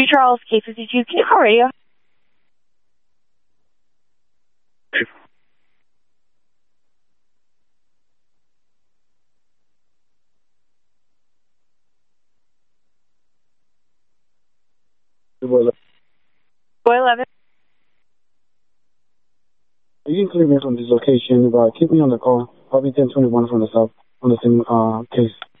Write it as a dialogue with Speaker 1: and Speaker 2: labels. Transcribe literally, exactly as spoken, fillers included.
Speaker 1: Two Charles, K fifty-two, K four radio.
Speaker 2: Boy
Speaker 1: eleven.
Speaker 2: You can clear me from this location, but keep me on the call. I'll be ten twenty-one from the south on the same uh, case.